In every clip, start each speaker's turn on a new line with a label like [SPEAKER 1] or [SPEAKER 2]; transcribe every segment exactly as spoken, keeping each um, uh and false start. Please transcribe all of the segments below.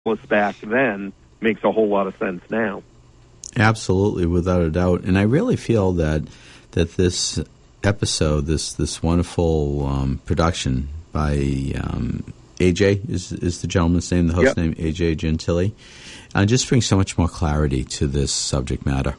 [SPEAKER 1] back then makes a whole lot of sense now.
[SPEAKER 2] Absolutely, without a doubt. And I really feel that that this episode, this this wonderful um, production by um, A J is is the gentleman's name, the host
[SPEAKER 1] yep.
[SPEAKER 2] name, A J Gentili, uh, just brings so much more clarity to this subject matter.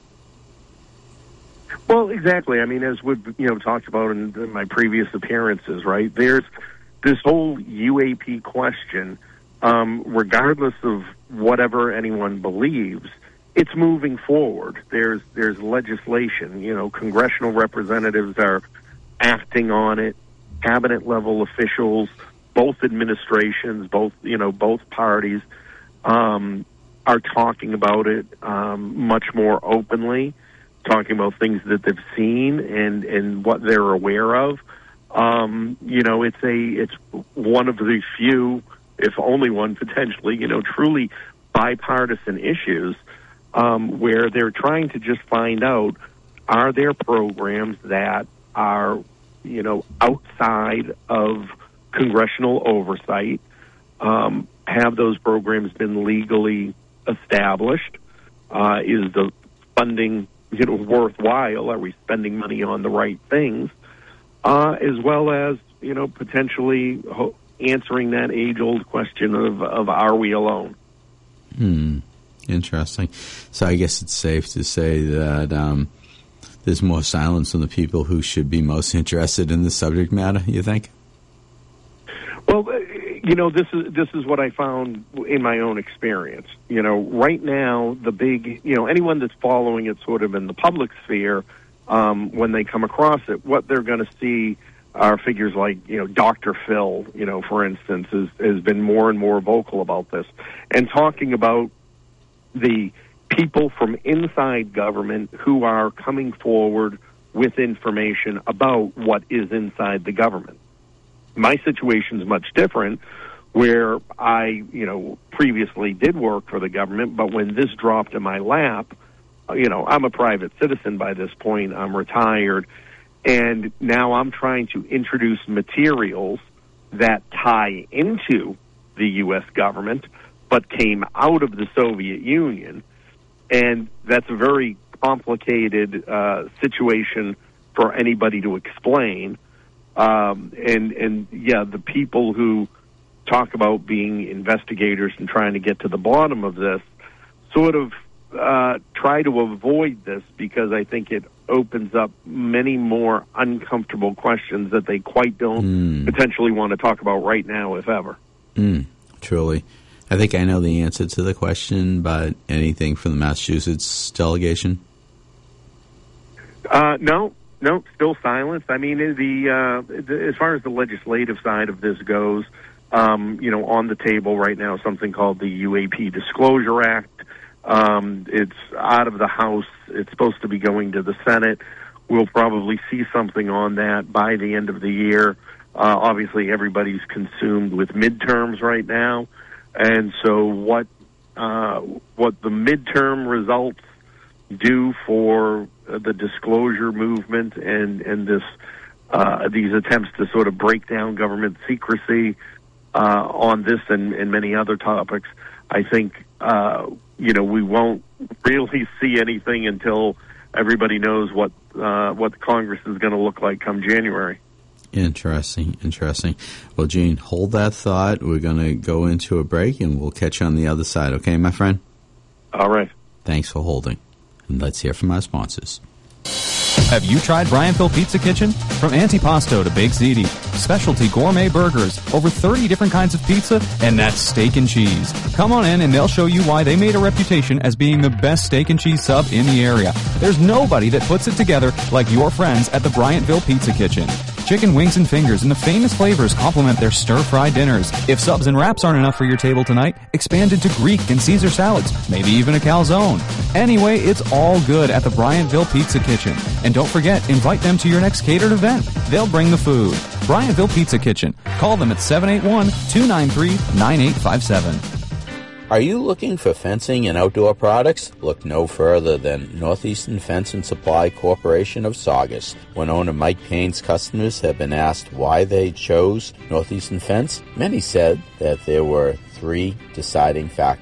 [SPEAKER 1] Well, exactly. I mean, as we've you know talked about in, in my previous appearances, right? There's this whole U A P question, um, regardless of whatever anyone believes. It's moving forward. There's there's legislation. You know, congressional representatives are acting on it. Cabinet level officials, both administrations, both you know both parties, um, are talking about it um, much more openly, talking about things that they've seen and and what they're aware of. Um, you know, it's a it's one of the few, if only one potentially, you know, truly bipartisan issues. Um, where they're trying to just find out, are there programs that are, you know, outside of congressional oversight? Um, have those programs been legally established? Uh, is the funding, you know, worthwhile? Are we spending money on the right things? Uh, as well as, you know, potentially ho- answering that age-old question of, of are we alone?
[SPEAKER 2] Hmm. Interesting. So I guess it's safe to say that um, there's more silence on the people who should be most interested in the subject matter, you think?
[SPEAKER 1] Well, you know, this is this is what I found in my own experience. You know, right now, the big, you know, anyone that's following it sort of in the public sphere, um, when they come across it, what they're going to see are figures like, you know, Doctor Phil, you know, for instance, has, has been more and more vocal about this and talking about the people from inside government who are coming forward with information about what is inside the government. My situation is much different, where I, you know, previously did work for the government, but when this dropped in my lap, you know, I'm a private citizen by this point, I'm retired, and now I'm trying to introduce materials that tie into the U S government, but came out of the Soviet Union, and that's a very complicated uh, situation for anybody to explain. Um, and, and, yeah, the people who talk about being investigators and trying to get to the bottom of this sort of uh, try to avoid this because I think it opens up many more uncomfortable questions that they quite don't mm. potentially want to talk about right now, if ever.
[SPEAKER 2] Mm, truly. I think I know the answer to the question, but anything from the Massachusetts delegation?
[SPEAKER 1] Uh, no, no, still silence. I mean, the, uh, the as far as the legislative side of this goes, um, you know, on the table right now, something called the U A P Disclosure Act. Um, it's out of the House. It's supposed to be going to the Senate. We'll probably see something on that by the end of the year. Uh, obviously, everybody's consumed with midterms right now. And so what uh, what the midterm results do for uh, the disclosure movement and, and this uh, these attempts to sort of break down government secrecy uh, on this and, and many other topics, I think, uh, you know, we won't really see anything until everybody knows what, uh, what Congress is going to look like come January.
[SPEAKER 2] Interesting, interesting. Well, Gene, hold that thought. We're going to go into a break, and we'll catch you on the other side. Okay, my friend?
[SPEAKER 1] All right.
[SPEAKER 2] Thanks for holding. And let's hear from our sponsors.
[SPEAKER 3] Have you tried Bryantville Pizza Kitchen? From antipasto to baked ziti, specialty gourmet burgers, over thirty different kinds of pizza, and that's steak and cheese. Come on in and they'll show you why they made a reputation as being the best steak and cheese sub in the area. There's nobody that puts it together like your friends at the Bryantville Pizza Kitchen. Chicken wings and fingers and the famous flavors complement their stir-fried dinners. If subs and wraps aren't enough for your table tonight, expand into Greek and Caesar salads, maybe even a calzone. Anyway, it's all good at the Bryantville Pizza Kitchen. And don't forget, invite them to your next catered event. They'll bring the food. Bryantville Pizza Kitchen. Call them at seven eight one, two nine three, nine eight five seven.
[SPEAKER 2] Are you looking for fencing and outdoor products? Look no further than Northeastern Fence and Supply Corporation of Saugus. When owner Mike Payne's customers have been asked why they chose Northeastern Fence, many said that there were three deciding factors.